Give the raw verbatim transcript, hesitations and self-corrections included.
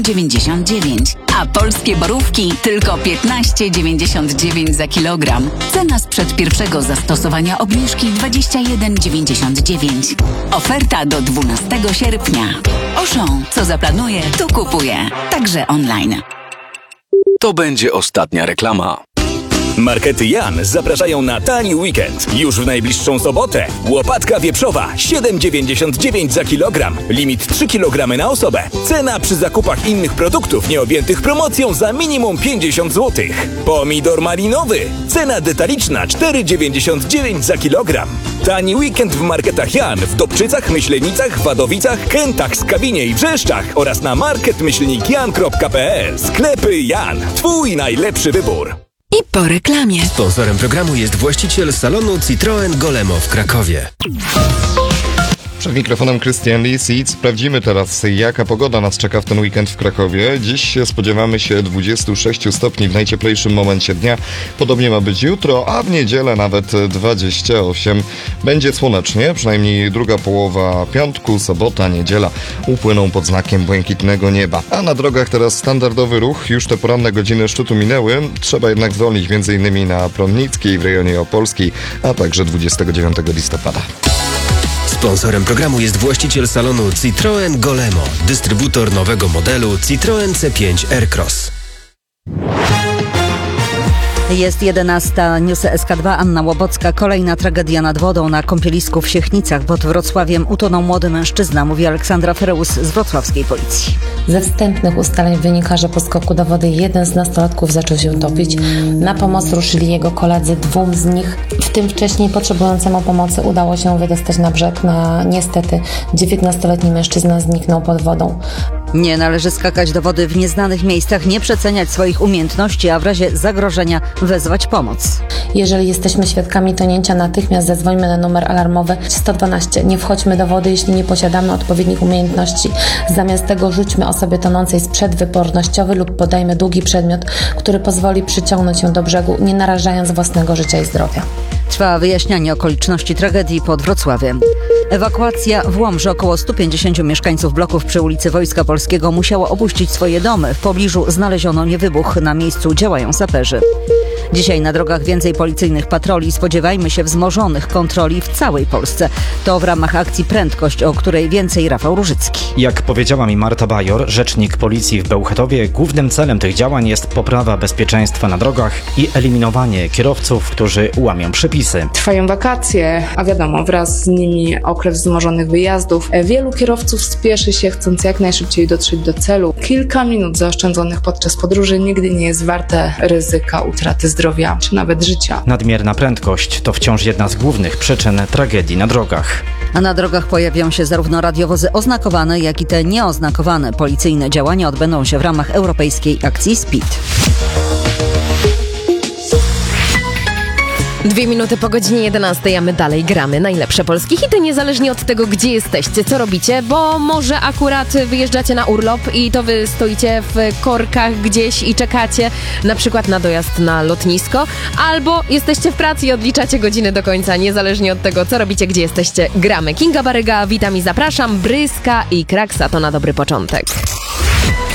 dziewięćdziesiąt dziewięć, a polskie borówki tylko piętnaście dziewięćdziesiąt dziewięć za kilogram. Cena sprzed pierwszego zastosowania obniżki dwadzieścia jeden dziewięćdziesiąt dziewięć. Oferta do dwunastego sierpnia. Auchan, co zaplanuje, to kupuje. Także online. To będzie ostatnia reklama. Markety Jan zapraszają na tani weekend. Już w najbliższą sobotę. Łopatka wieprzowa siedem dziewięćdziesiąt dziewięć za kilogram. Limit trzy kilogramy na osobę. Cena przy zakupach innych produktów nieobjętych promocją za minimum pięćdziesiąt złotych. Pomidor malinowy. Cena detaliczna cztery dziewięćdziesiąt dziewięć za kilogram. Tani weekend w marketach Jan w Dobczycach, Myślenicach, Wadowicach, Kętach, Skawinie i Wrzeszczach oraz na market myślnik jan kropka p l. Sklepy Jan. Twój najlepszy wybór. I po reklamie. Sponsorem programu jest właściciel salonu Citroen Golemo w Krakowie. Przed mikrofonem Christian Lee Seeds. Sprawdzimy teraz, jaka pogoda nas czeka w ten weekend w Krakowie. Dziś spodziewamy się dwudziestu sześciu stopni w najcieplejszym momencie dnia. Podobnie ma być jutro, a w niedzielę nawet dwadzieścia osiem. Będzie słonecznie, przynajmniej druga połowa piątku, sobota, niedziela upłyną pod znakiem błękitnego nieba. A na drogach teraz standardowy ruch. Już te poranne godziny szczytu minęły. Trzeba jednak zwolnić m.in. na Prądnickiej w rejonie Opolskiej, a także dwudziestego dziewiątego listopada. Sponsorem programu jest właściciel salonu Citroen Golemo, dystrybutor nowego modelu Citroen C pięć Aircross. Jest jedenasta, newsy S K dwa, Anna Łobocka. Kolejna tragedia nad wodą na kąpielisku w Siechnicach pod Wrocławiem. Utonął młody mężczyzna, mówi Aleksandra Fereus z wrocławskiej policji. Ze wstępnych ustaleń wynika, że po skoku do wody jeden z nastolatków zaczął się topić. Na pomoc ruszyli jego koledzy, dwóm z nich, w tym wcześniej potrzebującemu pomocy, udało się wydostać na brzeg. No, niestety dziewiętnastoletni mężczyzna zniknął pod wodą. Nie należy skakać do wody w nieznanych miejscach, nie przeceniać swoich umiejętności, a w razie zagrożenia wezwać pomoc. Jeżeli jesteśmy świadkami tonięcia, natychmiast zadzwońmy na numer alarmowy sto dwanaście. Nie wchodźmy do wody, jeśli nie posiadamy odpowiednich umiejętności. Zamiast tego rzućmy osobie tonącej sprzęt wypornościowy lub podajmy długi przedmiot, który pozwoli przyciągnąć ją do brzegu, nie narażając własnego życia i zdrowia. Trwa wyjaśnianie okoliczności tragedii pod Wrocławiem. Ewakuacja w Łomży. Około stu pięćdziesięciu mieszkańców bloków przy ulicy Wojska Polskiego musiało opuścić swoje domy. W pobliżu znaleziono niewybuch. Na miejscu działają saperzy. Dzisiaj na drogach więcej policyjnych patroli. Spodziewajmy się wzmożonych kontroli w całej Polsce. To w ramach akcji Prędkość, o której więcej Rafał Różycki. Jak powiedziała mi Marta Bajor, rzecznik policji w Bełchatowie, głównym celem tych działań jest poprawa bezpieczeństwa na drogach i eliminowanie kierowców, którzy łamią przepisy. Trwają wakacje, a wiadomo, wraz z nimi okres wzmożonych wyjazdów. Wielu kierowców spieszy się, chcąc jak najszybciej dotrzeć do celu. Kilka minut zaoszczędzonych podczas podróży nigdy nie jest warte ryzyka utraty zdrowia czy nawet życia. Nadmierna prędkość to wciąż jedna z głównych przyczyn tragedii na drogach. A na drogach pojawią się zarówno radiowozy oznakowane, jak i te nieoznakowane. Policyjne działania odbędą się w ramach europejskiej akcji Speed. Dwie minuty po godzinie jedenastej, a my dalej gramy najlepsze polskie hity, niezależnie od tego, gdzie jesteście, co robicie, bo może akurat wyjeżdżacie na urlop i to wy stoicie w korkach gdzieś i czekacie na przykład na dojazd na lotnisko, albo jesteście w pracy i odliczacie godziny do końca, niezależnie od tego, co robicie, gdzie jesteście, gramy. Kinga Baryga, witam i zapraszam, Bryska i Kraksa to na dobry początek.